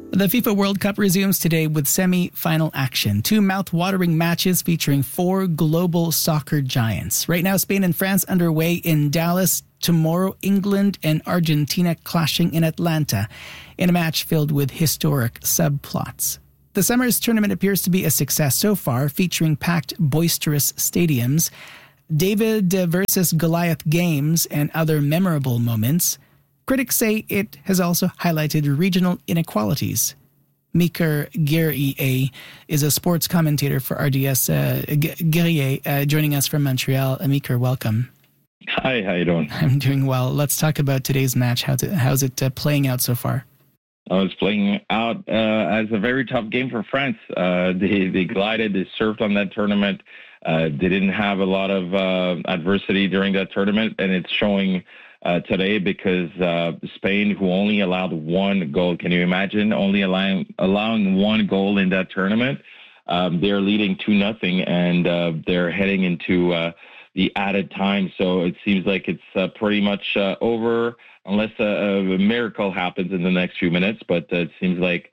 The FIFA World Cup resumes today with semi-final action. Two mouth-watering matches featuring four global soccer giants. Right now, Spain and France underway in Dallas. Tomorrow, England and Argentina clashing in Atlanta in a match filled with historic subplots. The summer's tournament appears to be a success so far, featuring packed, boisterous stadiums, David versus Goliath games, and other memorable moments. Critics say it has also highlighted regional inequalities. Meeker Guerrier is a sports commentator for RDS. Guerrier joining us from Montreal. Meeker, welcome. Hi, how you doing? I'm doing well. Let's talk about today's match. How's it playing out so far? It's playing out as a very tough game for France. They glided, they surfed on that tournament. They didn't have a lot of adversity during that tournament, and it's showing today because Spain, who only allowed one goal, can you imagine only allowing one goal in that tournament? They're leading 2-0, and they're heading into the added time. So it seems like it's pretty much over unless a miracle happens in the next few minutes. But it seems like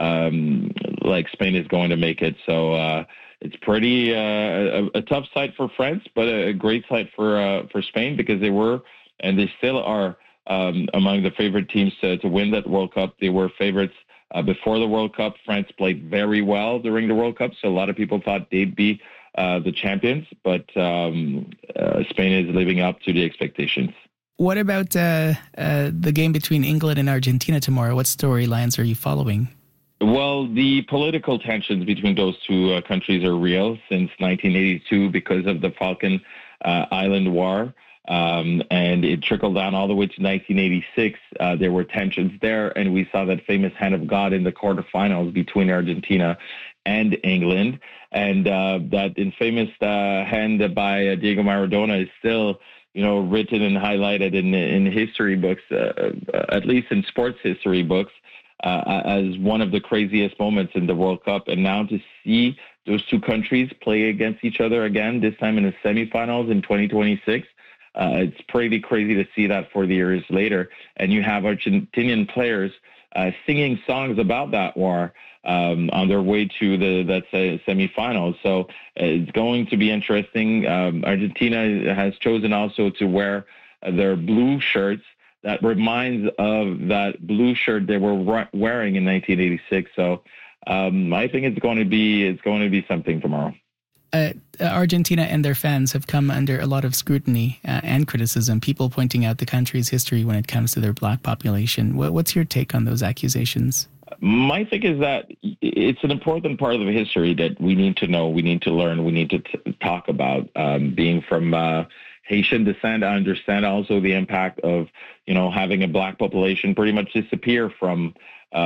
Spain is going to make it. So it's pretty a tough sight for France, but a great sight for Spain because they were and they still are among the favorite teams to win that World Cup. They were favorites before the World Cup. France played very well during the World Cup, so a lot of people thought they'd be the champions, but Spain is living up to the expectations. What about the game between England and Argentina tomorrow? What storylines are you following? Well, the political tensions between those two countries are real since 1982 because of the Falkland Island War. And it trickled down all the way to 1986. There were tensions there, and we saw that famous hand of God in the quarterfinals between Argentina and England. And that infamous hand by Diego Maradona is still, written and highlighted in history books, at least in sports history books, as one of the craziest moments in the World Cup. And now to see those two countries play against each other again, this time in the semifinals in 2026, it's pretty crazy to see that 40 years later. And you have Argentinian players singing songs about that war on their way to that semifinals. So it's going to be interesting. Argentina has chosen also to wear their blue shirts. That reminds of that blue shirt they were wearing in 1986. So I think it's going to be something tomorrow. Argentina and their fans have come under a lot of scrutiny and criticism, people pointing out the country's history when it comes to their black population. What's your take on those accusations? My take is that it's an important part of the history that we need to know, we need to learn, we need to talk about. Being from Haitian descent, I understand also the impact of, having a black population pretty much disappear from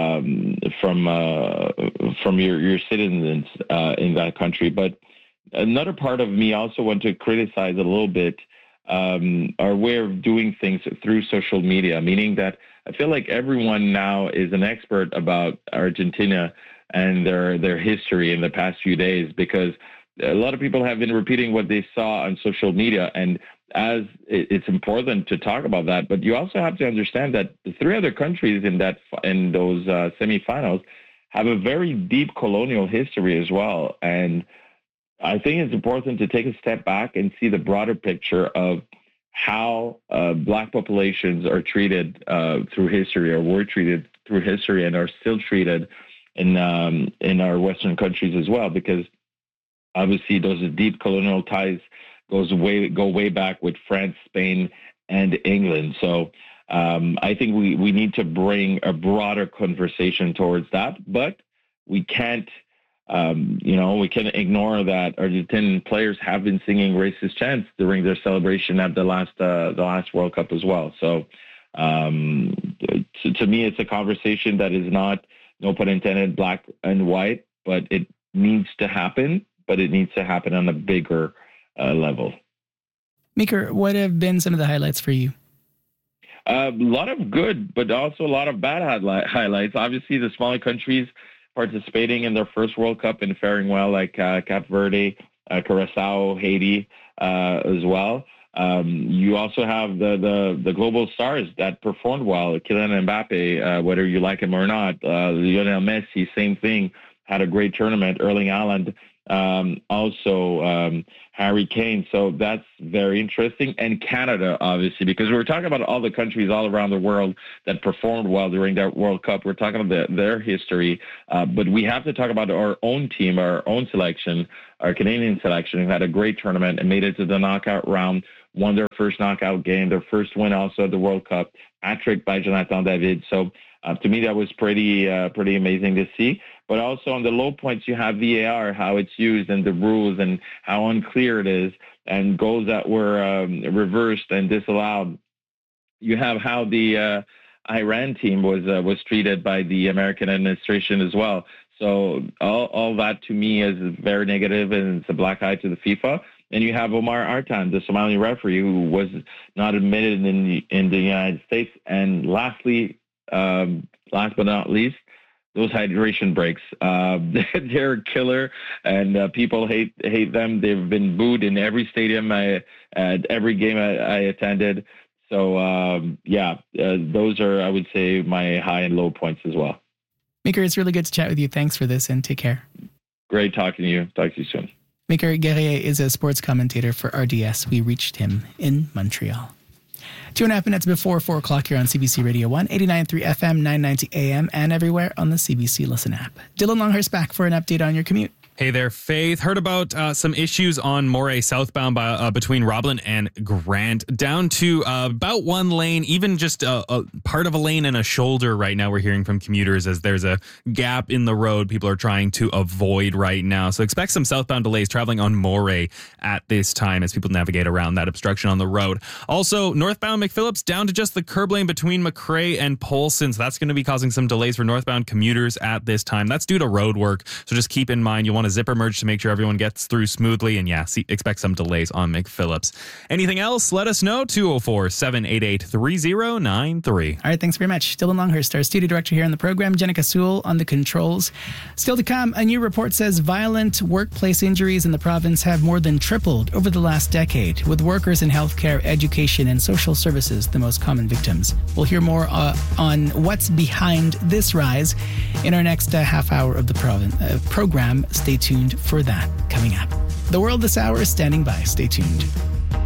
your citizens in that country. But another part of me also want to criticize a little bit our way of doing things through social media, meaning that I feel like everyone now is an expert about Argentina and their history in the past few days, because a lot of people have been repeating what they saw on social media. And as it's important to talk about that, but you also have to understand that the three other countries in those semifinals have a very deep colonial history as well. And I think it's important to take a step back and see the broader picture of how black populations are treated through history, or were treated through history, and are still treated in our Western countries as well. Because obviously those deep colonial ties go way back with France, Spain, and England. So I think we need to bring a broader conversation towards that, but we can't. We can ignore that Argentinian players have been singing racist chants during their celebration at the last World Cup as well. So to me, it's a conversation that is not, no pun intended, black and white, but it needs to happen, but it needs to happen on a bigger level. Meeker, what have been some of the highlights for you? A lot of good, but also a lot of bad highlights. Obviously, the smaller countries participating in their first World Cup and faring well, like Cape Verde, Curacao, Haiti as well. You also have the global stars that performed well. Kylian Mbappe, whether you like him or not. Lionel Messi, same thing, had a great tournament. Erling Haaland, also Harry Kane. So that's very interesting. And Canada, obviously, because we're talking about all the countries all around the world that performed well during that World Cup. We're talking about their history. But we have to talk about our own team, our own selection, our Canadian selection, who had a great tournament and made it to the knockout round, won their first knockout game, their first win also at the World Cup, hat-trick by Jonathan David. So to me, that was pretty amazing to see. But also on the low points, you have VAR, how it's used and the rules and how unclear it is, and goals that were reversed and disallowed. You have how the Iran team was treated by the American administration as well. So all that to me is very negative, and it's a black eye to the FIFA. And you have Omar Artan, the Somali referee, who was not admitted in the United States. And lastly, last but not least, those hydration breaks. They're a killer, and people hate them. They've been booed in every stadium, at every game I attended. So, those are, I would say, my high and low points as well. Maker, it's really good to chat with you. Thanks for this, and take care. Great talking to you. Talk to you soon. Maker Guerrier is a sports commentator for RDS. We reached him in Montreal. 2.5 minutes before 4 o'clock here on CBC Radio 1, 89.3 FM, 990 AM, and everywhere on the CBC Listen app. Dylan Longhurst back for an update on your commute. Hey there, Faith. Heard about some issues on Moray southbound between Roblin and Grant, down to about one lane, even just a part of a lane and a shoulder right now. We're hearing from commuters as there's a gap in the road people are trying to avoid right now. So expect some southbound delays traveling on Moray at this time as people navigate around that obstruction on the road. Also, northbound McPhillips down to just the curb lane between McRae and Polson. So that's going to be causing some delays for northbound commuters at this time. That's due to road work. So just keep in mind, you want to zipper merge to make sure everyone gets through smoothly. And expect some delays on McPhillips. Anything else? Let us know. 204-788-3093. All right, thanks very much. Dylan Longhurst, our studio director here on the program. Jenica Sewell on the controls. Still to come, a new report says violent workplace injuries in the province have more than tripled over the last decade, with workers in healthcare, education, and social services the most common victims. We'll hear more on what's behind this rise in our next half hour of the program. Stay tuned for that coming up. The World This Hour is standing by. Stay tuned.